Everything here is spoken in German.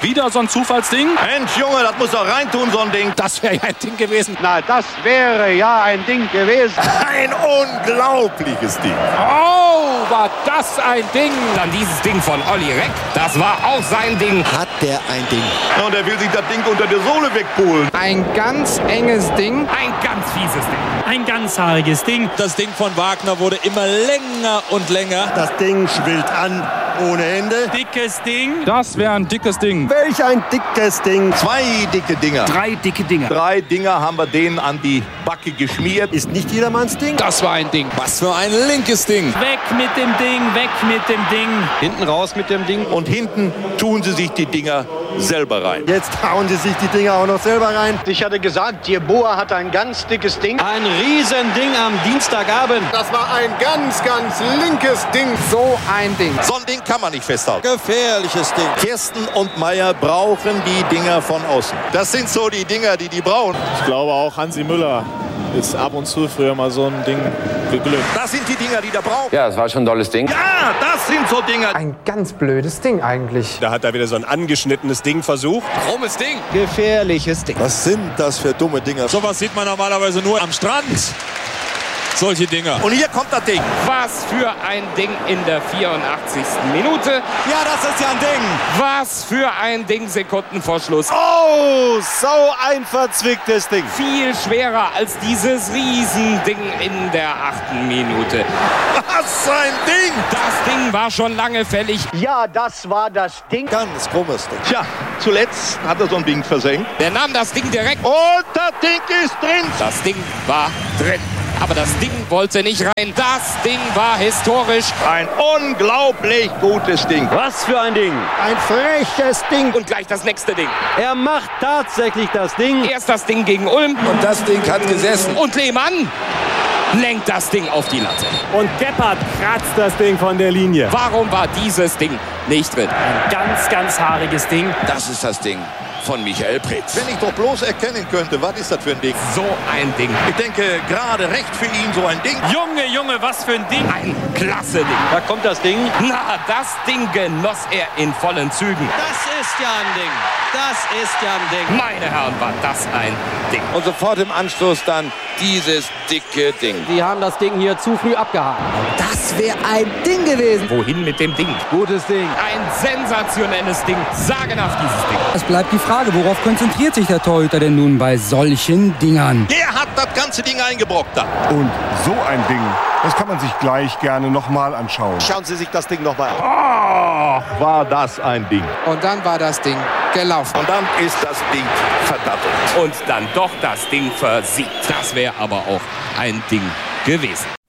Wieder so ein Zufallsding. Mensch, Junge, das muss doch reintun, so ein Ding. Das wäre ja ein Ding gewesen. Na, das wäre ja ein Ding gewesen. Ein unglaubliches Ding. Oh, war das ein Ding. Dann dieses Ding von Olli Reck. Das war auch sein Ding. Hat der ein Ding. Ja, und er will sich das Ding unter der Sohle wegpulen. Ein ganz enges Ding. Ein ganz fieses Ding. Ein ganzhaariges Ding. Das Ding von Wagner wurde immer länger und länger. Das Ding schwillt an ohne Ende. Dickes Ding. Das wäre ein dickes Ding. Welch ein dickes Ding. 2 dicke Dinger. 3 dicke Dinger. 3 Dinger haben wir denen an die Backe geschmiert. Ist nicht jedermanns Ding. Das war ein Ding. Was für ein linkes Ding. Weg mit dem Ding, weg mit dem Ding. Hinten raus mit dem Ding. Und hinten tun sie sich die Dinger selber rein. Jetzt hauen sie sich die Dinger auch noch selber rein. Ich hatte gesagt, Jeboa hat ein ganz dickes Ding. Ein Riesending am Dienstagabend. Das war ein ganz, ganz linkes Ding. So ein Ding. So ein Ding kann man nicht festhalten. Gefährliches Ding. Kirsten und Meier brauchen die Dinger von außen. Das sind so die Dinger, die brauchen. Ich glaube auch Hansi Müller ist ab und zu früher mal so ein Ding geglückt. Das sind die Dinger, die da brauchen. Ja, das war schon ein tolles Ding. Ja, das sind so Dinger. Ein ganz blödes Ding eigentlich. Da hat er wieder so ein angeschnittenes Ding versucht. Krummes Ding. Gefährliches Ding. Was sind das für dumme Dinger? Sowas sieht man normalerweise nur am Strand. Solche Dinger. Und hier kommt das Ding. Was für ein Ding in der 84. Minute. Ja, das ist ja ein Ding. Was für ein Ding Sekunden vor Schluss. Oh, so ein verzwicktes Ding. Viel schwerer als dieses Riesending in der 8. Minute. Was ein Ding. Das Ding war schon lange fällig. Ja, das war das Ding. Ganz krummes Ding. Tja, zuletzt hat er so ein Ding versenkt. Der nahm das Ding direkt. Und das Ding ist drin. Das Ding war drin. Aber das Ding wollte nicht rein. Das Ding war historisch. Ein unglaublich gutes Ding. Was für ein Ding. Ein freches Ding. Und gleich das nächste Ding. Er macht tatsächlich das Ding. Erst das Ding gegen Ulm. Und das Ding hat gesessen. Und Lehmann lenkt das Ding auf die Latte. Und Gebhardt kratzt das Ding von der Linie. Warum war dieses Ding nicht drin? Ein ganz, ganzhaariges Ding. Das ist das Ding von Michael Preetz. Wenn ich doch bloß erkennen könnte, was ist das für ein Ding? So ein Ding. Ich denke, gerade recht für ihn so ein Ding. Junge, Junge, was für ein Ding. Ein klasse Ding. Da kommt das Ding. Na, das Ding genoss er in vollen Zügen. Das ist ja ein Ding. Das ist ja ein Ding. Meine Herren, war das ein Ding. Und sofort im Anschluss dann dieses dicke Ding. Die haben das Ding hier zu früh abgehakt. Das wäre ein Ding gewesen. Wohin mit dem Ding? Gutes Ding. Ein sensationelles Ding. Sagenhaft dieses Ding. Es bleibt die Frage, worauf konzentriert sich der Torhüter denn nun bei solchen Dingern? Der hat das ganze Ding eingebrockt da. Und so ein Ding, das kann man sich gleich gerne nochmal anschauen. Schauen Sie sich das Ding nochmal an. Ach, war das ein Ding. Und dann war das Ding gelaufen. Und dann ist das Ding verdattelt. Und dann doch das Ding versiegt. Das wäre aber auch ein Ding gewesen.